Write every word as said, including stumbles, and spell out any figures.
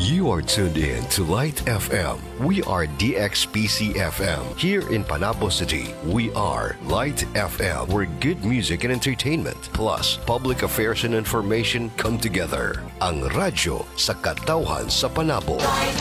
You are tuned in to Light F M. We are D X P C F M. Here in Panabo City, we are Light F M, where good music and entertainment, plus public affairs and information come together. Ang radyo sa katawhan sa Panabo. Light